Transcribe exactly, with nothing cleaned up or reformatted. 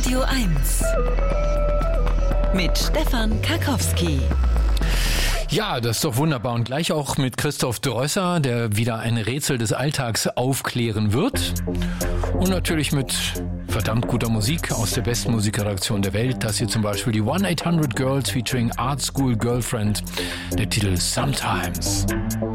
Radio eins mit Stefan Karkowski. Ja, das ist doch wunderbar. Und gleich auch mit Christoph Drösser, der wieder ein Rätsel des Alltags aufklären wird. Und natürlich mit verdammt guter Musik aus der besten Musikredaktion der Welt. Das hier zum Beispiel die one eight hundred Girls featuring Art School Girlfriend. Der Titel Sometimes.